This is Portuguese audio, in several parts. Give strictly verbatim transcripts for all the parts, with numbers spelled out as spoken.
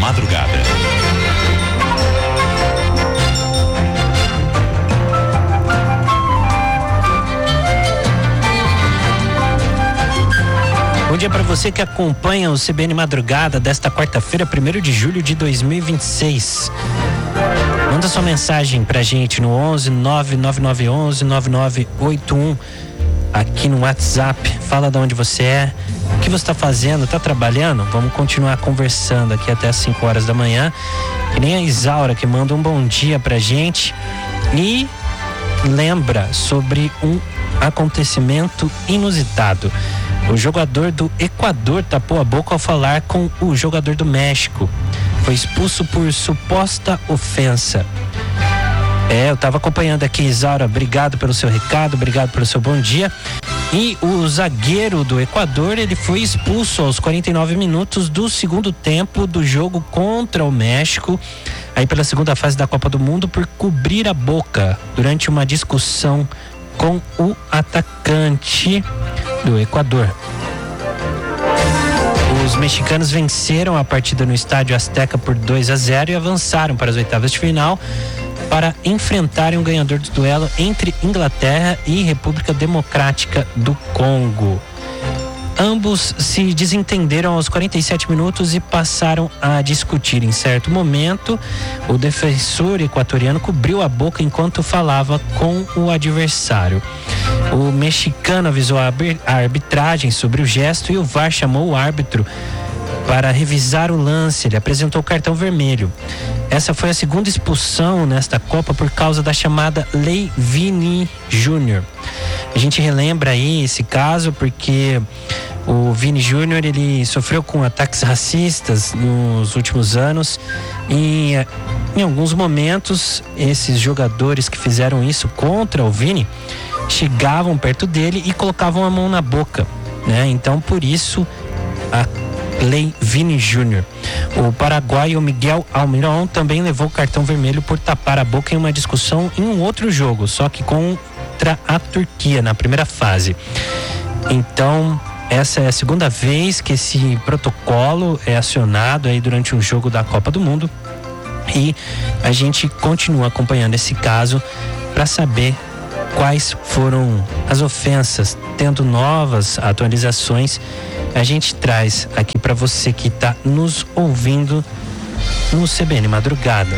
madrugada. Bom dia para você que acompanha o C B N Madrugada desta quarta-feira, primeiro de julho de dois mil e vinte e seis. Manda sua mensagem pra gente no onze nove nove nove onze nove nove oito um aqui no WhatsApp. Fala de onde você é, o que você está fazendo, está trabalhando? Vamos continuar conversando aqui até as cinco horas da manhã. Que nem a Isaura que manda um bom dia pra gente e lembra sobre um acontecimento inusitado. O jogador do Equador tapou a boca ao falar com o jogador do México. Foi expulso por suposta ofensa. É, eu estava acompanhando aqui, Isaura, obrigado pelo seu recado, obrigado pelo seu bom dia. E o zagueiro do Equador, ele foi expulso aos quarenta e nove minutos do segundo tempo do jogo contra o México, aí pela segunda fase da Copa do Mundo, por cobrir a boca durante uma discussão com o atacante do Equador. Os mexicanos venceram a partida no estádio Azteca por dois a zero e avançaram para as oitavas de final para enfrentarem o ganhador do duelo entre Inglaterra e República Democrática do Congo. Ambos se desentenderam aos quarenta e sete minutos e passaram a discutir. Em certo momento, o defensor equatoriano cobriu a boca enquanto falava com o adversário. O mexicano avisou a arbitragem sobre o gesto e o V A R chamou o árbitro para revisar o lance. Ele apresentou o cartão vermelho. Essa foi a segunda expulsão nesta Copa por causa da chamada Lei Vini Júnior. A gente relembra aí esse caso porque o Vini Júnior, ele sofreu com ataques racistas nos últimos anos e em alguns momentos esses jogadores que fizeram isso contra o Vini chegavam perto dele e colocavam a mão na boca, né? Então por isso a Lei Vini Júnior. O paraguaio Miguel Almirón também levou cartão vermelho por tapar a boca em uma discussão em um outro jogo, só que contra a Turquia na primeira fase. Então essa é a segunda vez que esse protocolo é acionado aí durante um jogo da Copa do Mundo e a gente continua acompanhando esse caso para saber quais foram as ofensas. Tendo novas atualizações, a gente traz aqui para você que está nos ouvindo no C B N Madrugada.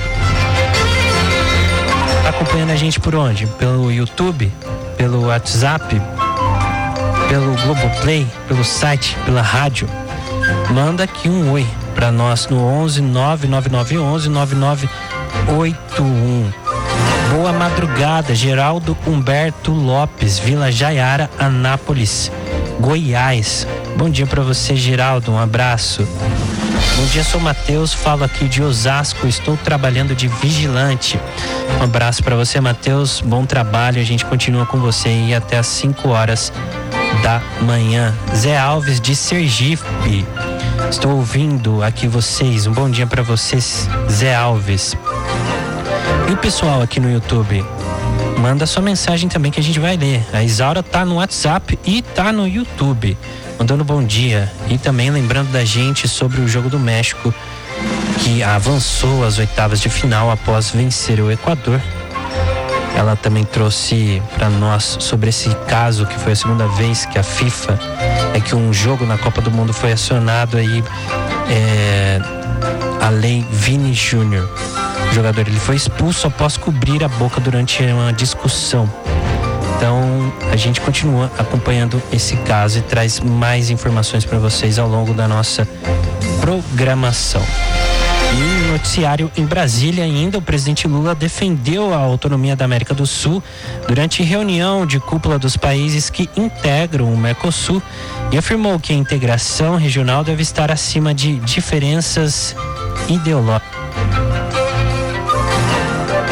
Tá acompanhando a gente por onde? Pelo YouTube, pelo WhatsApp, pelo Globoplay, pelo site, pela rádio? Manda aqui um oi para nós no onze nove nove nove onze nove nove oito um. Boa madrugada, Geraldo Humberto Lopes, Vila Jaiara, Anápolis, Goiás. Bom dia para você, Geraldo, um abraço. Bom dia, sou Matheus, falo aqui de Osasco, estou trabalhando de vigilante. Um abraço para você, Matheus, bom trabalho, a gente continua com você aí até às cinco horas da manhã. Zé Alves de Sergipe, estou ouvindo aqui vocês, um bom dia para vocês, Zé Alves. E o pessoal aqui no YouTube, manda sua mensagem também que a gente vai ler. A Isaura tá no WhatsApp e tá no YouTube, mandando bom dia. E também lembrando da gente sobre o jogo do México, que avançou às oitavas de final após vencer o Equador. Ela também trouxe para nós sobre esse caso, que foi a segunda vez que a FIFA, é que um jogo na Copa do Mundo foi acionado aí, é, a Lei Vini Júnior. O jogador, ele foi expulso após cobrir a boca durante uma discussão. Então a gente continua acompanhando esse caso e traz mais informações para vocês ao longo da nossa programação. E no noticiário em Brasília ainda, o presidente Lula defendeu a autonomia da América do Sul durante reunião de cúpula dos países que integram o Mercosul e afirmou que a integração regional deve estar acima de diferenças ideológicas. O presidente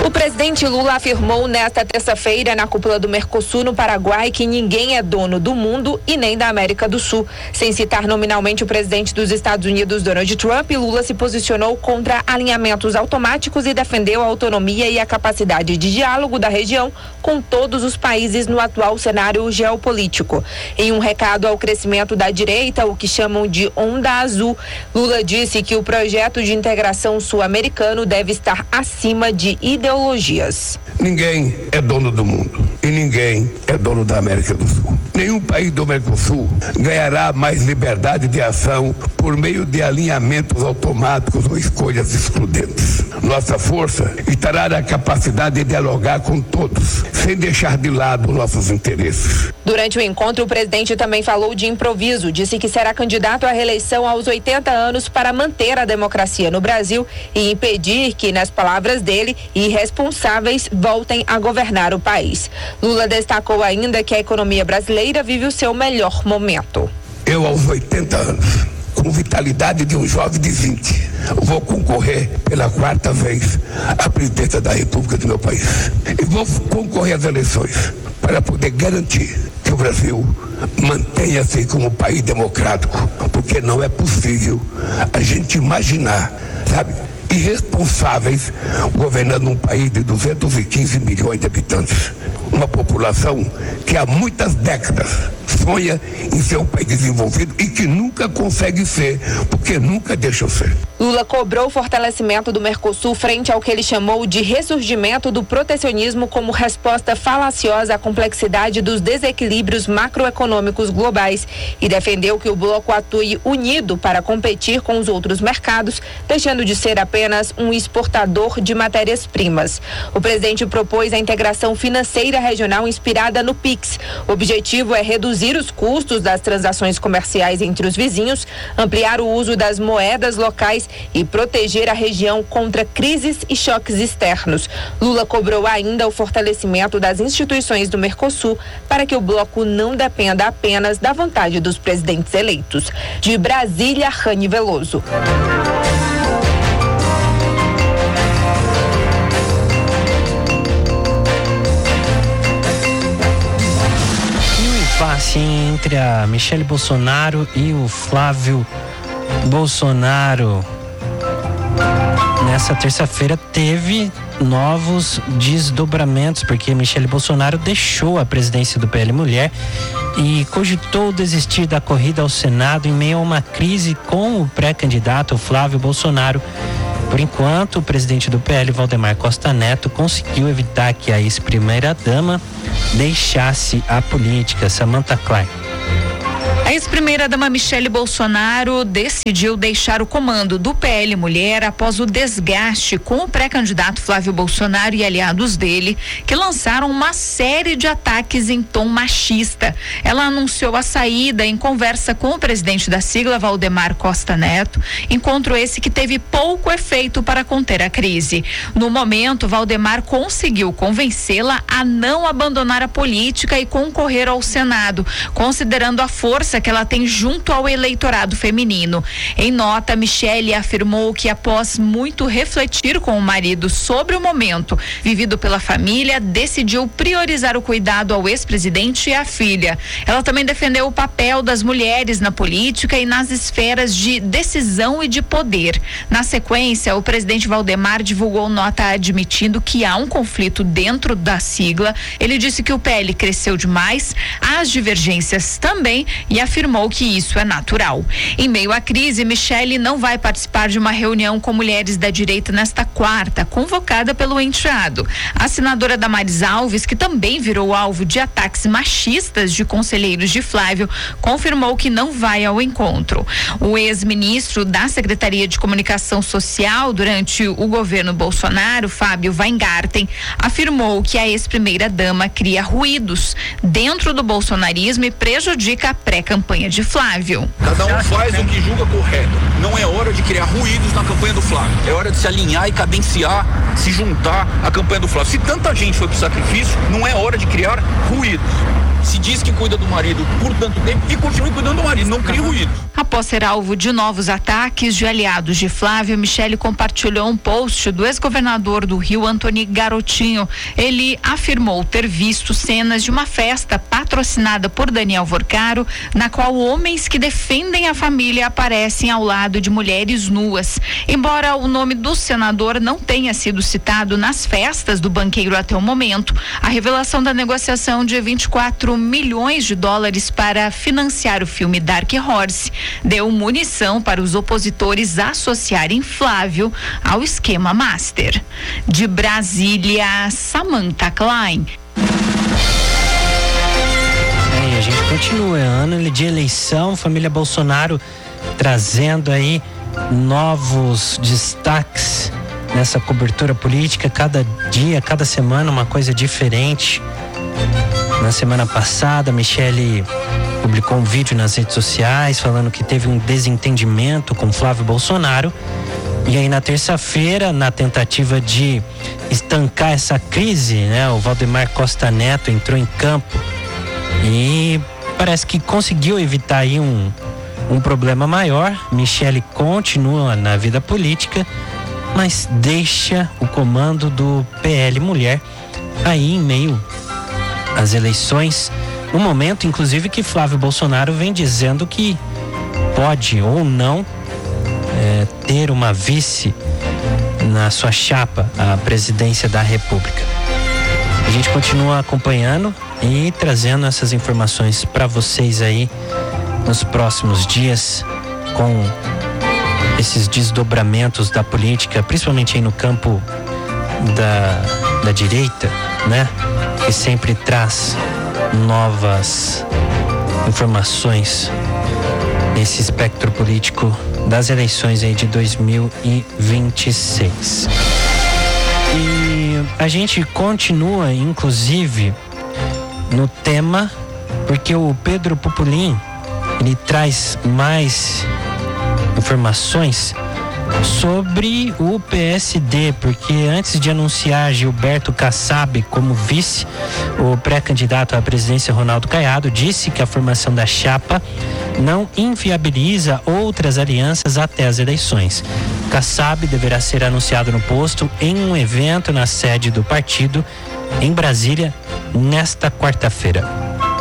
presidente Lula afirmou nesta terça-feira na cúpula do Mercosul no Paraguai que ninguém é dono do mundo e nem da América do Sul. Sem citar nominalmente o presidente dos Estados Unidos, Donald Trump, Lula se posicionou contra alinhamentos automáticos e defendeu a autonomia e a capacidade de diálogo da região com todos os países no atual cenário geopolítico. Em um recado ao crescimento da direita, o que chamam de onda azul, Lula disse que o projeto de integração sul-americano deve estar acima de ideologias. Ninguém é dono do mundo e ninguém é dono da América do Sul. Nenhum país do Mercosul ganhará mais liberdade de ação por meio de alinhamentos automáticos ou escolhas excludentes. Nossa força estará na capacidade de dialogar com todos, sem deixar de lado nossos interesses. Durante o encontro, o presidente também falou de improviso, disse que será candidato à reeleição aos oitenta anos para manter a democracia no Brasil e impedir que, nas palavras dele, irresponsáveis voltem a governar o país. Lula destacou ainda que a economia brasileira vive o seu melhor momento. Eu, aos oitenta anos, com vitalidade de um jovem de vinte, vou concorrer pela quarta vez à presidência da República do meu país. E vou concorrer às eleições para poder garantir que o Brasil mantenha-se como um país democrático, porque não é possível a gente imaginar, sabe, irresponsáveis governando um país de duzentos e quinze milhões de habitantes. Uma população que há muitas décadas sonha em ser um país desenvolvido e que nunca consegue ser, porque nunca deixou ser. Lula cobrou o fortalecimento do Mercosul frente ao que ele chamou de ressurgimento do protecionismo como resposta falaciosa à complexidade dos desequilíbrios macroeconômicos globais e defendeu que o bloco atue unido para competir com os outros mercados, deixando de ser apenas um exportador de matérias-primas. O presidente propôs a integração financeira regional inspirada no Pix. O objetivo é reduzir os custos das transações comerciais entre os vizinhos, ampliar o uso das moedas locais e proteger a região contra crises e choques externos. Lula cobrou ainda o fortalecimento das instituições do Mercosul para que o bloco não dependa apenas da vontade dos presidentes eleitos. De Brasília, Rani Veloso. Impasse entre a Michele Bolsonaro e o Flávio Bolsonaro. Nessa terça-feira teve novos desdobramentos, porque Michele Bolsonaro deixou a presidência do P L Mulher e cogitou desistir da corrida ao Senado em meio a uma crise com o pré-candidato Flávio Bolsonaro. Por enquanto, o presidente do P L, Valdemar Costa Neto, conseguiu evitar que a ex-primeira-dama deixasse a política. Samantha Klein. A ex-primeira-dama Michele Bolsonaro decidiu deixar o comando do P L Mulher após o desgaste com o pré-candidato Flávio Bolsonaro e aliados dele, que lançaram uma série de ataques em tom machista. Ela anunciou a saída em conversa com o presidente da sigla, Valdemar Costa Neto, encontro esse que teve pouco efeito para conter a crise. No momento, Valdemar conseguiu convencê-la a não abandonar a política e concorrer ao Senado, considerando a força que ela tem junto ao eleitorado feminino. Em nota, Michele afirmou que após muito refletir com o marido sobre o momento vivido pela família, decidiu priorizar o cuidado ao ex-presidente e à filha. Ela também defendeu o papel das mulheres na política e nas esferas de decisão e de poder. Na sequência, o presidente Valdemar divulgou nota admitindo que há um conflito dentro da sigla. Ele disse que o P L cresceu demais, as divergências também, e afirmou que isso é natural. Em meio à crise, Michele não vai participar de uma reunião com mulheres da direita nesta quarta, convocada pelo enteado. A senadora Damares Alves, que também virou alvo de ataques machistas de conselheiros de Flávio, confirmou que não vai ao encontro. O ex-ministro da Secretaria de Comunicação Social durante o governo Bolsonaro, Fábio Weingarten, afirmou que a ex-primeira-dama cria ruídos dentro do bolsonarismo e prejudica a pré-campanha de Flávio. Cada um faz o que julga correto. Não é hora de criar ruídos na campanha do Flávio. É hora de se alinhar e cadenciar, se juntar à campanha do Flávio. Se tanta gente foi pro sacrifício, não é hora de criar ruídos. Se diz que cuida do marido por tanto tempo e continue cuidando do marido, não crie ruído. Após ser alvo de novos ataques de aliados de Flávio, Michele compartilhou um post do ex-governador do Rio, Antony Garotinho. Ele afirmou ter visto cenas de uma festa patrocinada por Daniel Vorcaro, na qual homens que defendem a família aparecem ao lado de mulheres nuas. Embora o nome do senador não tenha sido citado nas festas do banqueiro até o momento, a revelação da negociação de vinte e quatro milhões de dólares para financiar o filme Dark Horse deu munição para os opositores associarem Flávio ao esquema Master. De Brasília, Samantha Klein. É, a gente continua, ano de eleição, família Bolsonaro trazendo aí novos destaques nessa cobertura política, cada dia, cada semana uma coisa diferente. Na semana passada, Michele publicou um vídeo nas redes sociais falando que teve um desentendimento com Flávio Bolsonaro. E aí na terça-feira, na tentativa de estancar essa crise, né, o Valdemar Costa Neto entrou em campo e parece que conseguiu evitar aí um, um problema maior. Michele continua na vida política, mas deixa o comando do P L Mulher aí em meio às eleições, no momento inclusive que Flávio Bolsonaro vem dizendo que pode ou não é, ter uma vice na sua chapa à presidência da República. A gente continua acompanhando e trazendo essas informações para vocês aí nos próximos dias, com esses desdobramentos da política, principalmente aí no campo da, da direita, né? Que sempre traz novas informações nesse espectro político das eleições aí de dois mil e vinte e seis. E a gente continua, inclusive, no tema, porque o Pedro Pupolin, ele traz mais informações sobre o P S D, porque antes de anunciar Gilberto Kassab como vice, o pré-candidato à presidência Ronaldo Caiado disse que a formação da chapa não inviabiliza outras alianças até as eleições. Kassab deverá ser anunciado no posto em um evento na sede do partido em Brasília nesta quarta-feira.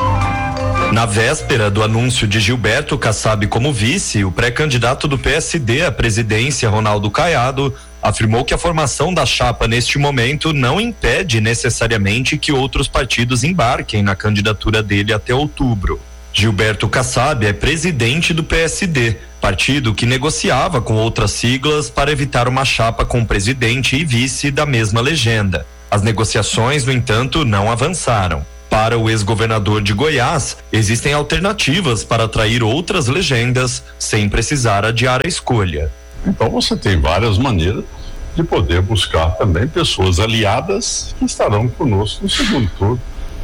Na véspera do anúncio de Gilberto Kassab como vice, o pré-candidato do P S D à presidência, Ronaldo Caiado, afirmou que a formação da chapa neste momento não impede necessariamente que outros partidos embarquem na candidatura dele até outubro. Gilberto Kassab é presidente do P S D, partido que negociava com outras siglas para evitar uma chapa com presidente e vice da mesma legenda. As negociações, no entanto, não avançaram. Para o ex-governador de Goiás, existem alternativas para atrair outras legendas sem precisar adiar a escolha. Então você tem várias maneiras de poder buscar também pessoas aliadas que estarão conosco no segundo turno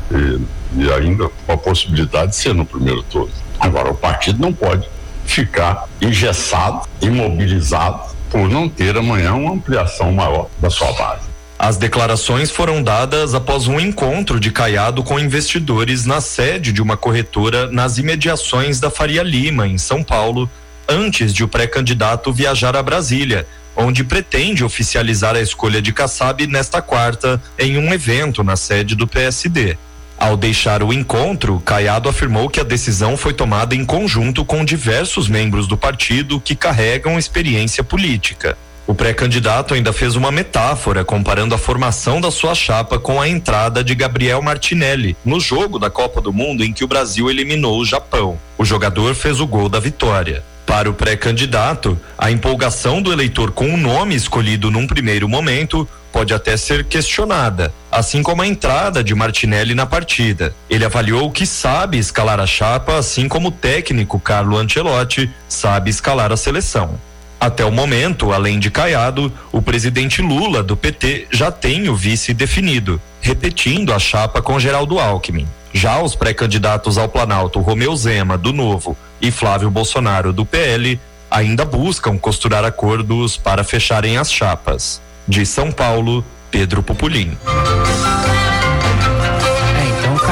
e, e ainda com a possibilidade de ser no primeiro turno. Agora, o partido não pode ficar engessado, imobilizado por não ter amanhã uma ampliação maior da sua base. As declarações foram dadas após um encontro de Caiado com investidores na sede de uma corretora nas imediações da Faria Lima, em São Paulo, antes de o pré-candidato viajar a Brasília, onde pretende oficializar a escolha de Kassab nesta quarta em um evento na sede do P S D. Ao deixar o encontro, Caiado afirmou que a decisão foi tomada em conjunto com diversos membros do partido que carregam experiência política. O pré-candidato ainda fez uma metáfora comparando a formação da sua chapa com a entrada de Gabriel Martinelli no jogo da Copa do Mundo em que o Brasil eliminou o Japão. O jogador fez o gol da vitória. Para o pré-candidato, a empolgação do eleitor com o nome escolhido num primeiro momento pode até ser questionada, assim como a entrada de Martinelli na partida. Ele avaliou que sabe escalar a chapa, assim como o técnico Carlo Ancelotti sabe escalar a seleção. Até o momento, além de Caiado, o presidente Lula, do P T, já tem o vice definido, repetindo a chapa com Geraldo Alckmin. Já os pré-candidatos ao Planalto, Romeu Zema, do Novo, e Flávio Bolsonaro, do P L, ainda buscam costurar acordos para fecharem as chapas. De São Paulo, Pedro Pupolin. É, então Caiado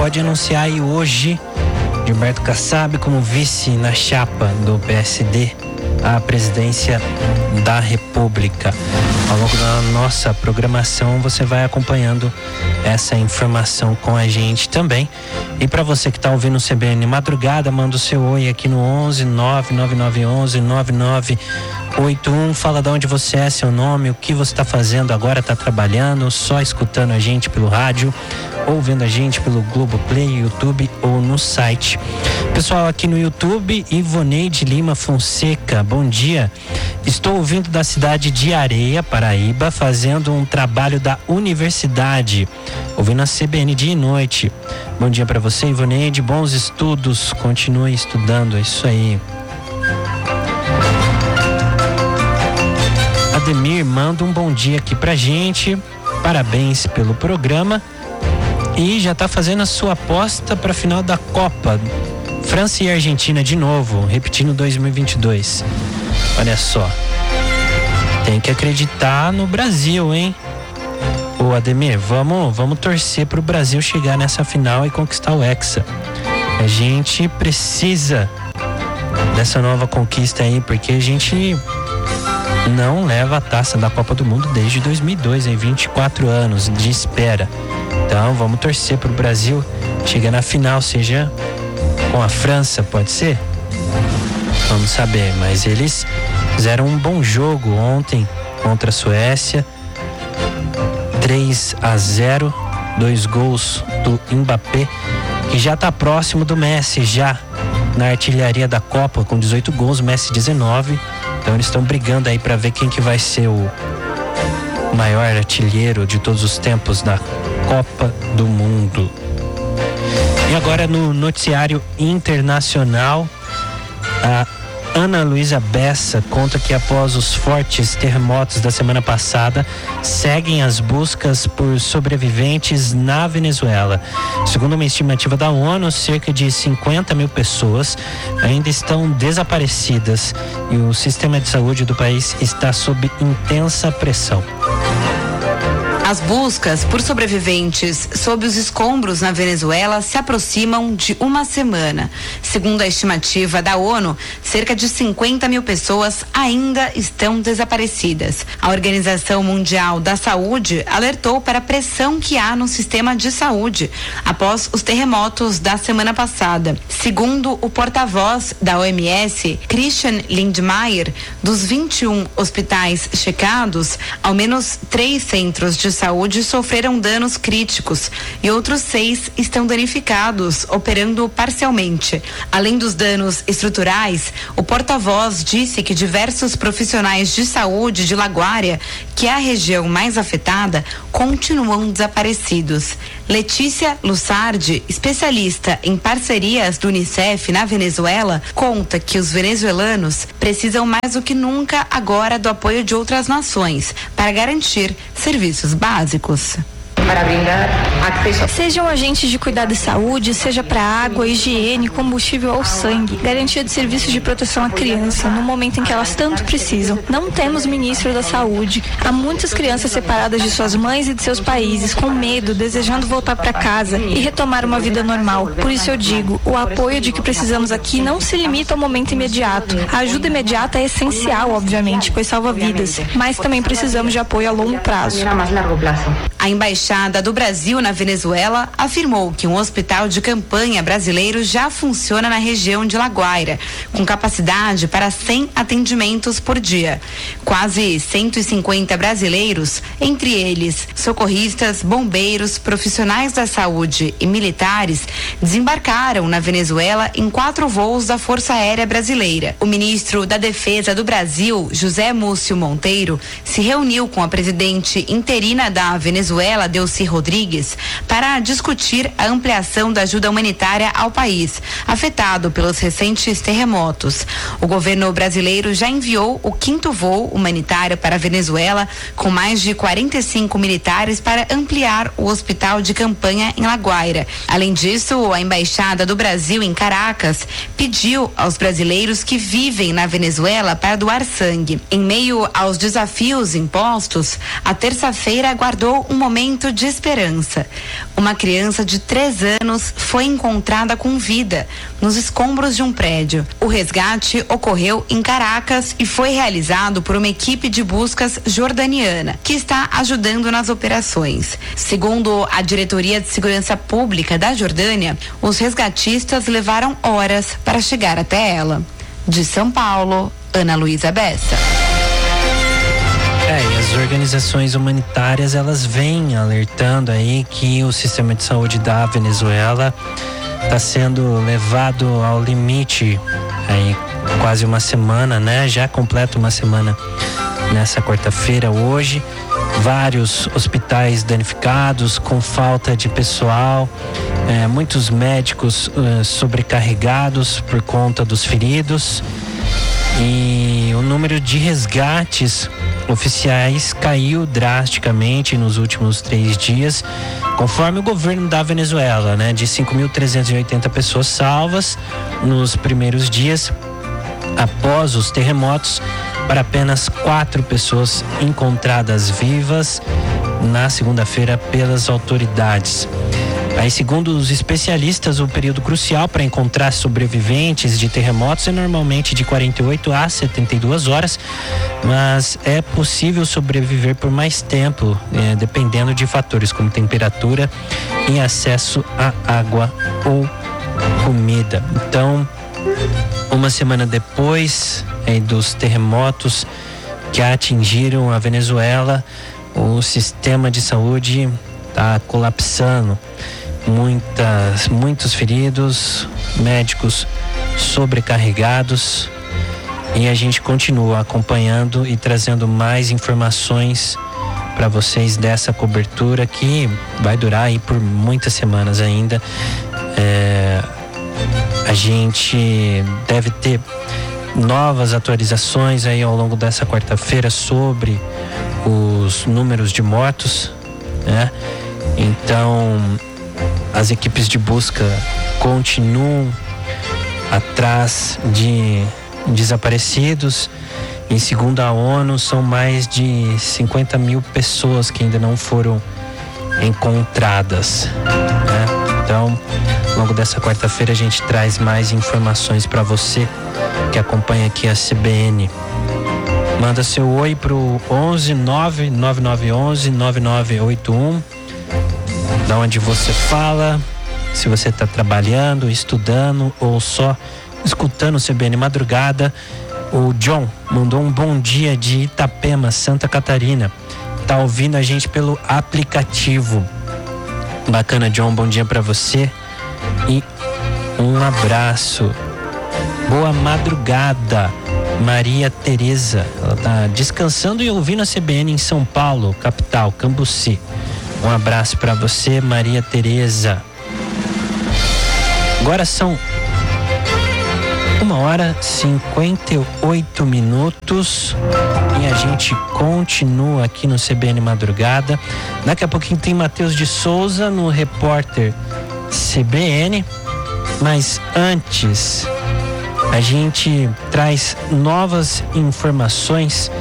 pode anunciar aí hoje Gilberto Kassab como vice na chapa do P S D à presidência da República. Ao longo da nossa programação você vai acompanhando essa informação com a gente também. E para você que está ouvindo o C B N Madrugada, manda o seu oi aqui no onze nove nove nove onze nove nove oito um. Fala de onde você é, seu nome, o que você está fazendo agora, está trabalhando, só escutando a gente pelo rádio, ouvindo a gente pelo Globoplay, YouTube ou no site. Pessoal, aqui no YouTube, Ivoneide Lima Fonseca, bom dia. Estou ouvindo da cidade de Areia, Paraíba, fazendo um trabalho da universidade, ouvindo a C B N dia e noite. Bom dia para você, Ivoneide, bons estudos, continue estudando, é isso aí. Ademir manda um bom dia aqui pra gente, parabéns pelo programa e já tá fazendo a sua aposta para a final da Copa, França e Argentina de novo, repetindo dois mil e vinte e dois. Olha só, tem que acreditar no Brasil, hein? Ô Ademir, vamos, vamos torcer pro Brasil chegar nessa final e conquistar o Hexa. A gente precisa dessa nova conquista aí, porque a gente não leva a taça da Copa do Mundo desde dois mil e dois, em vinte e quatro anos de espera. Então vamos torcer pro Brasil chegar na final, seja com a França, pode ser? Vamos saber, mas eles fizeram um bom jogo ontem contra a Suécia, três a zero, dois gols do Mbappé, que já tá próximo do Messi, já na artilharia da Copa com dezoito gols, Messi dezenove. Então eles estão brigando aí para ver quem que vai ser o maior artilheiro de todos os tempos da Copa do Mundo. E agora no noticiário internacional, a Ana Luísa Bessa conta que após os fortes terremotos da semana passada, seguem as buscas por sobreviventes na Venezuela. Segundo uma estimativa da ONU, cerca de cinquenta mil pessoas ainda estão desaparecidas e o sistema de saúde do país está sob intensa pressão. As buscas por sobreviventes sob os escombros na Venezuela se aproximam de uma semana. Segundo a estimativa da ONU, cerca de cinquenta mil pessoas ainda estão desaparecidas. A Organização Mundial da Saúde alertou para a pressão que há no sistema de saúde após os terremotos da semana passada. Segundo o porta-voz da O M S, Christian Lindmeier, dos vinte e um hospitais checados, ao menos três centros de saúde sofreram danos críticos e outros seis estão danificados, operando parcialmente. Além dos danos estruturais, o porta-voz disse que diversos profissionais de saúde de Laguária, que é a região mais afetada, continuam desaparecidos. Letícia Lussardi, especialista em parcerias do Unicef na Venezuela, conta que os venezuelanos precisam mais do que nunca agora do apoio de outras nações para garantir serviços básicos. Para brindar acesso. Sejam agentes de cuidado e saúde, seja para água, higiene, combustível ou sangue. Garantia de serviços de proteção à criança no momento em que elas tanto precisam. Não temos ministro da saúde. Há muitas crianças separadas de suas mães e de seus países, com medo, desejando voltar para casa e retomar uma vida normal. Por isso eu digo, o apoio de que precisamos aqui não se limita ao momento imediato. A ajuda imediata é essencial, obviamente, pois salva vidas. Mas também precisamos de apoio a longo prazo. A embaixada do Brasil na Venezuela afirmou que um hospital de campanha brasileiro já funciona na região de Laguaira, com capacidade para cem atendimentos por dia. Quase cento e cinquenta brasileiros, entre eles socorristas, bombeiros, profissionais da saúde e militares, desembarcaram na Venezuela em quatro voos da Força Aérea Brasileira. O ministro da Defesa do Brasil, José Múcio Monteiro, se reuniu com a presidente interina da Venezuela, Delcy Rodrigues, para discutir a ampliação da ajuda humanitária ao país, afetado pelos recentes terremotos. O governo brasileiro já enviou o quinto voo humanitário para a Venezuela, com mais de quarenta e cinco militares para ampliar o hospital de campanha em Laguaira. Além disso, a Embaixada do Brasil em Caracas pediu aos brasileiros que vivem na Venezuela para doar sangue. Em meio aos desafios impostos, a terça-feira guardou um momento de esperança. Uma criança de três anos foi encontrada com vida nos escombros de um prédio. O resgate ocorreu em Caracas e foi realizado por uma equipe de buscas jordaniana, que está ajudando nas operações. Segundo a Diretoria de Segurança Pública da Jordânia, os resgatistas levaram horas para chegar até ela. De São Paulo, Ana Luísa Bessa. É, e as organizações humanitárias, elas vêm alertando aí que o sistema de saúde da Venezuela está sendo levado ao limite aí quase uma semana, né? Já completa uma semana nessa quarta-feira hoje. Vários hospitais danificados, com falta de pessoal, é, muitos médicos uh, sobrecarregados por conta dos feridos. E o número de resgates oficiais caiu drasticamente nos últimos três dias, conforme o governo da Venezuela, né? De cinco mil trezentas e oitenta pessoas salvas nos primeiros dias após os terremotos, para apenas quatro pessoas encontradas vivas na segunda-feira pelas autoridades. Aí, segundo os especialistas, o período crucial para encontrar sobreviventes de terremotos é normalmente de quarenta e oito a setenta e duas horas, mas é possível sobreviver por mais tempo, é, dependendo de fatores como temperatura e acesso a água ou comida. Então, uma semana depois é, dos terremotos que atingiram a Venezuela, o sistema de saúde está colapsando. Muitas, muitos feridos, médicos sobrecarregados, e a gente continua acompanhando e trazendo mais informações para vocês dessa cobertura que vai durar aí por muitas semanas ainda. É, a gente deve ter novas atualizações aí ao longo dessa quarta-feira sobre os números de mortos, né? Então, as equipes de busca continuam atrás de desaparecidos. E segundo a ONU, são mais de cinquenta mil pessoas que ainda não foram encontradas, né? Então, ao longo dessa quarta-feira a gente traz mais informações para você que acompanha aqui a C B N. Manda seu oi pro onze nove nove nove onze nove nove oito um. Da onde você fala, se você está trabalhando, estudando ou só escutando o C B N Madrugada. O John mandou um bom dia de Itapema, Santa Catarina. Tá ouvindo a gente pelo aplicativo. Bacana, John, bom dia para você e um abraço. Boa madrugada, Maria Tereza. Ela tá descansando e ouvindo a C B N em São Paulo, capital, Cambuci. Um abraço para você, Maria Tereza. Agora são uma hora e cinquenta e oito minutos e a gente continua aqui no C B N Madrugada. Daqui a pouquinho tem Matheus de Souza no Repórter C B N, mas antes a gente traz novas informações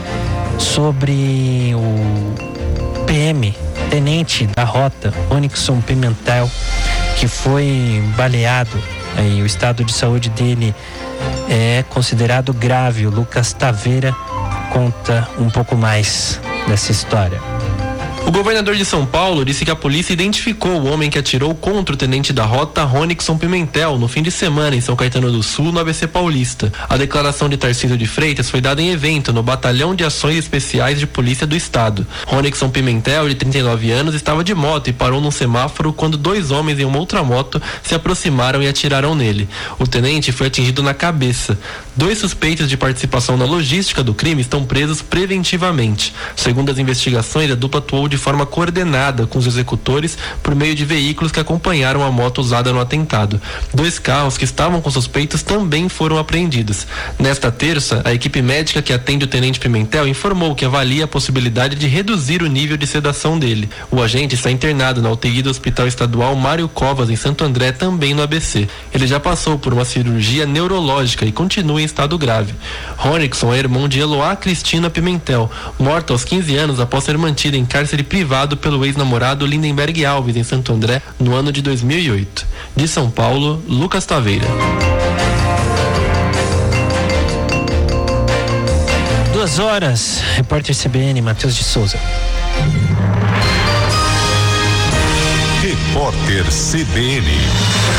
sobre o P M, tenente da rota, Onyxon Pimentel, que foi baleado. Aí, o estado de saúde dele é considerado grave. O Lucas Taveira conta um pouco mais dessa história. O governador de São Paulo disse que a polícia identificou o homem que atirou contra o tenente da rota, Onyxon Pimentel, no fim de semana em São Caetano do Sul, no A B C Paulista. A declaração de Tarcísio de Freitas foi dada em evento no Batalhão de Ações Especiais de Polícia do Estado. Onyxon Pimentel, de trinta e nove anos, estava de moto e parou num semáforo quando dois homens em uma outra moto se aproximaram e atiraram nele. O tenente foi atingido na cabeça. Dois suspeitos de participação na logística do crime estão presos preventivamente. Segundo as investigações, a dupla atuou de forma coordenada com os executores por meio de veículos que acompanharam a moto usada no atentado. Dois carros que estavam com suspeitos também foram apreendidos. Nesta terça, a equipe médica que atende o tenente Pimentel informou que avalia a possibilidade de reduzir o nível de sedação dele. O agente está internado na U T I do Hospital Estadual Mário Covas, em Santo André, também no A B C. Ele já passou por uma cirurgia neurológica e continua em estado grave. Ronickson é irmão de Eloá Cristina Pimentel, morta aos quinze anos após ser mantida em cárcere privado pelo ex-namorado Lindenberg Alves, em Santo André, no ano de dois mil e oito. De São Paulo, Lucas Taveira. Duas horas, repórter C B N, Matheus de Souza. Repórter C B N.